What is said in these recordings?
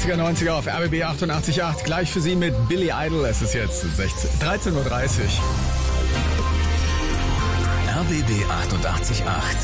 80er, 90er auf RBB 88.8. Gleich für Sie mit Billy Idol. Es ist jetzt 13.30 Uhr. RBB 88.8.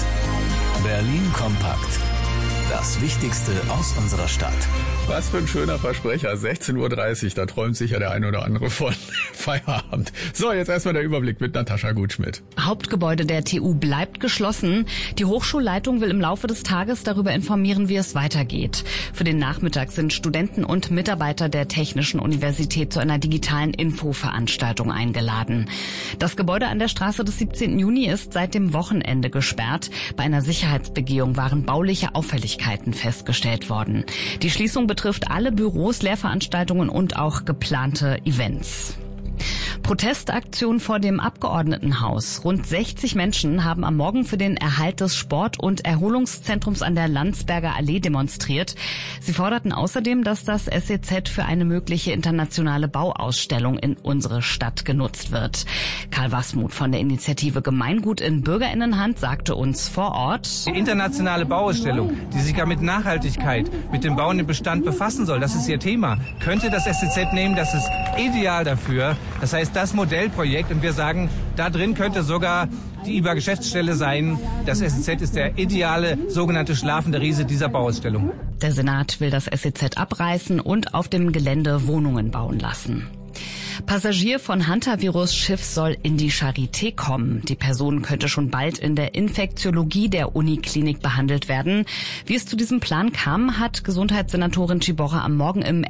Berlin kompakt. Das Wichtigste aus unserer Stadt. Was für ein schöner Versprecher. 16.30 Uhr, da träumt sicher der eine oder andere von Feierabend. So, jetzt erstmal der Überblick mit Natascha Gutschmidt. Hauptgebäude der TU bleibt geschlossen. Die Hochschulleitung will im Laufe des Tages darüber informieren, wie es weitergeht. Für den Nachmittag sind Studenten und Mitarbeiter der Technischen Universität zu einer digitalen Infoveranstaltung eingeladen. Das Gebäude an der Straße des 17. Juni ist seit dem Wochenende gesperrt. Bei einer Sicherheitsbegehung waren bauliche Auffälligkeiten festgestellt worden. Die Schließung betrifft alle Büros, Lehrveranstaltungen und auch geplante Events. Protestaktion vor dem Abgeordnetenhaus. Rund 60 Menschen haben am Morgen für den Erhalt des Sport- und Erholungszentrums an der Landsberger Allee demonstriert. Sie forderten außerdem, dass das SEZ für eine mögliche internationale Bauausstellung in unsere Stadt genutzt wird. Karl Wasmuth von der Initiative Gemeingut in BürgerInnenhand sagte uns vor Ort: Die internationale Bauausstellung, die sich ja mit Nachhaltigkeit, mit dem bauenden Bestand befassen soll, das ist ihr Thema, könnte das SEZ nehmen, das ist ideal dafür. Das heißt, das Modellprojekt, und wir sagen, da drin könnte sogar die IBA-Geschäftsstelle sein. Das SEZ ist der ideale sogenannte schlafende Riese dieser Bauausstellung. Der Senat will das SEZ abreißen und auf dem Gelände Wohnungen bauen lassen. Passagier von Hantavirus-Schiff soll in die Charité kommen. Die Person könnte schon bald in der Infektiologie der Uniklinik behandelt werden. Wie es zu diesem Plan kam, hat Gesundheitssenatorin Ciborra am Morgen im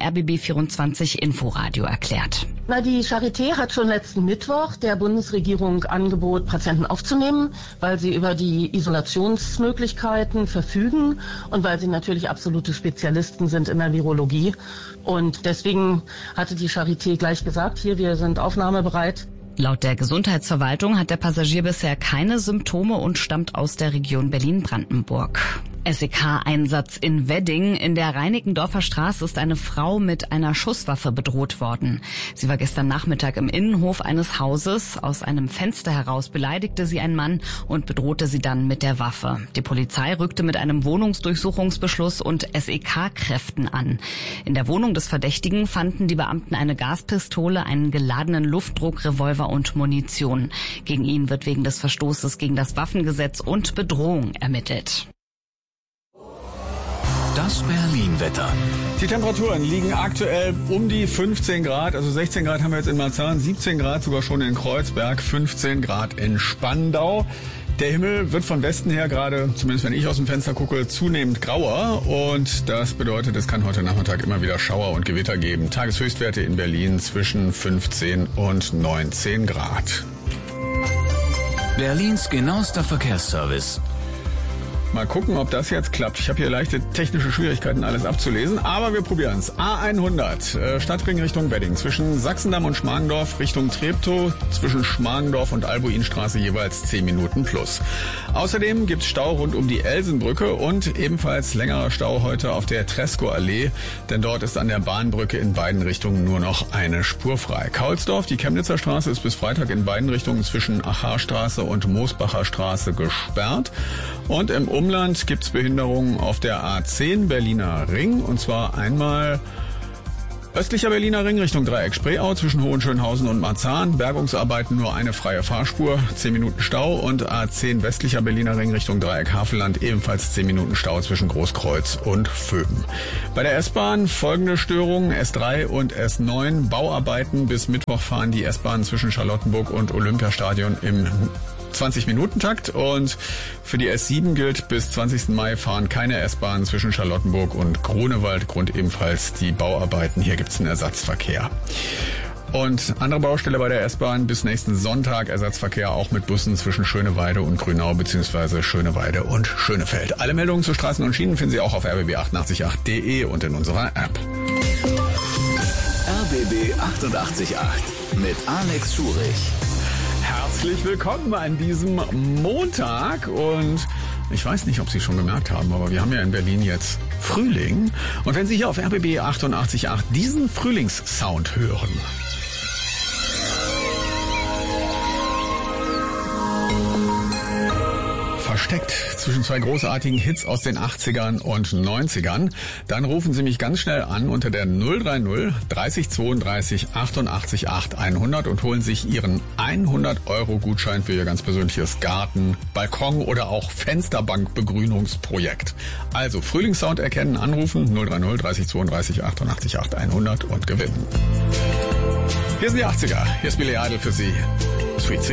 RBB24 Inforadio erklärt. Na, die Charité hat schon letzten Mittwoch der Bundesregierung angeboten, Patienten aufzunehmen, weil sie über die Isolationsmöglichkeiten verfügen und weil sie natürlich absolute Spezialisten sind in der Virologie. Und deswegen hatte die Charité gleich gesagt, hier, wir sind aufnahmebereit. Laut der Gesundheitsverwaltung hat der Passagier bisher keine Symptome und stammt aus der Region Berlin-Brandenburg. SEK-Einsatz in Wedding. In der Reinickendorfer Straße ist eine Frau mit einer Schusswaffe bedroht worden. Sie war gestern Nachmittag im Innenhof eines Hauses. Aus einem Fenster heraus beleidigte sie einen Mann und bedrohte sie dann mit der Waffe. Die Polizei rückte mit einem Wohnungsdurchsuchungsbeschluss und SEK-Kräften an. In der Wohnung des Verdächtigen fanden die Beamten eine Gaspistole, einen geladenen Luftdruckrevolver und Munition. Gegen ihn wird wegen des Verstoßes gegen das Waffengesetz und Bedrohung ermittelt. Das Berlin-Wetter. Die Temperaturen liegen aktuell um die 15 Grad, also 16 Grad haben wir jetzt in Marzahn, 17 Grad sogar schon in Kreuzberg, 15 Grad in Spandau. Der Himmel wird von Westen her gerade, zumindest wenn ich aus dem Fenster gucke, zunehmend grauer und das bedeutet, es kann heute Nachmittag immer wieder Schauer und Gewitter geben. Tageshöchstwerte in Berlin zwischen 15 und 19 Grad. Berlins genauester Verkehrsservice. Mal gucken, ob das jetzt klappt. Ich habe hier leichte technische Schwierigkeiten, alles abzulesen, aber wir probieren es. A100, Stadtring Richtung Wedding, zwischen Sachsendamm und Schmargendorf Richtung Treptow, zwischen Schmargendorf und Albuinstraße jeweils 10 Minuten plus. Außerdem gibt's Stau rund um die Elsenbrücke und ebenfalls längerer Stau heute auf der Treskow-Allee, denn dort ist an der Bahnbrücke in beiden Richtungen nur noch eine Spur frei. Kaulsdorf, die Chemnitzer Straße ist bis Freitag in beiden Richtungen zwischen Acharstraße und Moosbacher Straße gesperrt. Und im Umland gibt's Behinderungen auf der A10 Berliner Ring, und zwar einmal östlicher Berliner Ring Richtung Dreieck Spreeau zwischen Hohenschönhausen und Marzahn. Bergungsarbeiten nur eine freie Fahrspur, 10 Minuten Stau, und A10 westlicher Berliner Ring Richtung Dreieck Havelland ebenfalls 10 Minuten Stau zwischen Großkreuz und Vöben. Bei der S-Bahn folgende Störungen: S3 und S9 Bauarbeiten. Bis Mittwoch fahren die S-Bahnen zwischen Charlottenburg und Olympiastadion im 20-Minuten-Takt, und für die S7 gilt, bis 20. Mai fahren keine S-Bahnen zwischen Charlottenburg und Grunewald. Grund ebenfalls die Bauarbeiten. Hier gibt's einen Ersatzverkehr. Und andere Baustelle bei der S-Bahn: bis nächsten Sonntag Ersatzverkehr auch mit Bussen zwischen Schöneweide und Grünau bzw. Schöneweide und Schönefeld. Alle Meldungen zu Straßen und Schienen finden Sie auch auf rbb888.de und in unserer App. RBB 88.8 mit Alex Schurich. Herzlich willkommen an diesem Montag, und ich weiß nicht, ob Sie schon gemerkt haben, aber wir haben ja in Berlin jetzt Frühling, und wenn Sie hier auf RBB 88.8 diesen Frühlingssound hören, versteckt zwischen zwei großartigen Hits aus den 80ern und 90ern, dann rufen Sie mich ganz schnell an unter der 030 30 32 88 8 100 und holen sich Ihren 100-Euro-Gutschein für Ihr ganz persönliches Garten-, Balkon- oder auch Fensterbank-Begrünungsprojekt. Also Frühlingssound erkennen, anrufen 030 30 32 88 8 100 und gewinnen. Hier sind die 80er. Hier ist Billy Idol für Sie. Sweet 16.